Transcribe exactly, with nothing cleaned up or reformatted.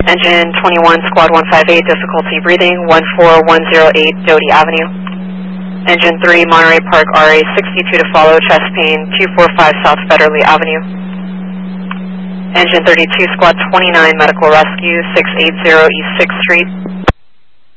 Engine twenty-one, Squad one five eight, difficulty breathing, one four one zero eight, Doty Avenue. Engine three, Monterey Park R A sixty-two to follow, chest pain, two four five South Federally Avenue. Engine thirty-two, Squad twenty-nine, Medical Rescue, six eighty East sixth Street.